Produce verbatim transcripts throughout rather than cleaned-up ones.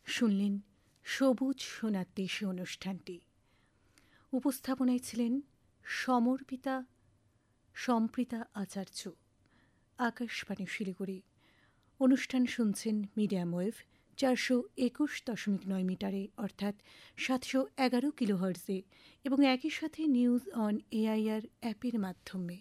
শুনলেন সবুজ সোনার দেশে অনুষ্ঠানটি। উপস্থাপনায় ছিলেন সমর্পিতা সম্প্রীতা আচার্য। আকাশবাণী শিলিগুড়ি। অনুষ্ঠান শুনছেন মিডিয়াম ওয়েভ চারশো একুশ দশমিক নয় মিটারে অর্থাৎ সাতশো এগারো কিলোহার্জে এবং একই সাথে নিউজ অন এআইআর অ্যাপের মাধ্যমে।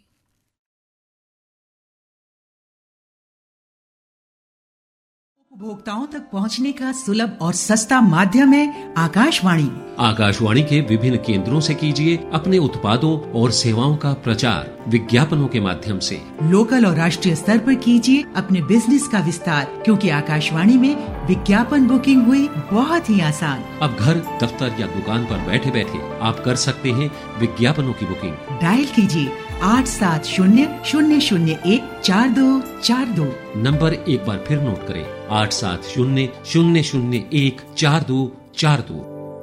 उपभोक्ताओं तक पहुंचने का सुलभ और सस्ता माध्यम है आकाशवाणी। आकाशवाणी के विभिन्न केंद्रों से कीजिए अपने उत्पादों और सेवाओं का प्रचार विज्ञापनों के माध्यम से। लोकल और राष्ट्रीय स्तर पर कीजिए अपने बिजनेस का विस्तार, क्योंकि आकाशवाणी में विज्ञापन बुकिंग हुई बहुत ही आसान। अब घर, दफ्तर या दुकान पर बैठे बैठे आप कर सकते हैं विज्ञापनों की बुकिंग। डायल कीजिए आठ सात शून्य शून्य शून्य एक चार दो चार दो। नंबर एक बार फिर नोट करें, आठ सात शून्य शून्य शून्य एक चार दो चार दो।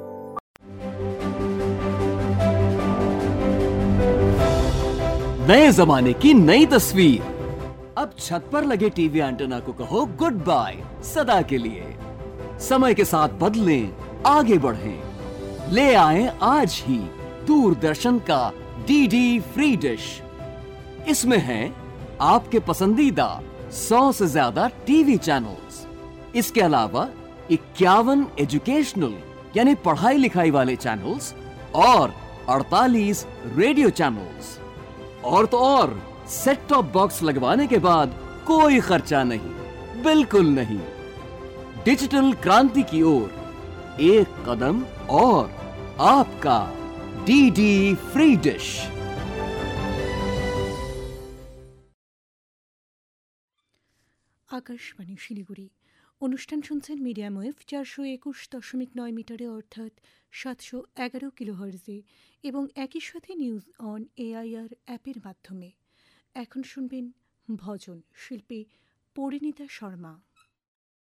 नए जमाने की नई तस्वीर। अब छत पर लगे टीवी एंटेना को कहो गुड बाय सदा के लिए। समय के साथ बदलें, आगे बढ़ें। ले आए आज ही दूरदर्शन का डीडी फ्री डिश। इसमें है आपके पसंदीदा सौ से ज्यादा टीवी चैनल्स। इसके अलावा इक्यावन एजुकेशनल यानी पढ़ाई लिखाई वाले चैनल्स और अड़तालीस रेडियो चैनल्स। और तो और सेट टॉप बॉक्स लगवाने के बाद कोई खर्चा नहीं, बिल्कुल नहीं। डिजिटल क्रांति की ओर एक कदम और आपका DD free dish. Akashvani Siliguri. অনুষ্ঠান শুনছেন মিডিয়াম ওয়েভ চারশো একুশ দশমিক নয় মিটারে অর্থাৎ সাতশো এগারো কিলোহার্জে এবং একই সাথে নিউজ অন এআইআর অ্যাপের মাধ্যমে। এখন শুনবেন ভজন, শিল্পী পরিণীতা শর্মা।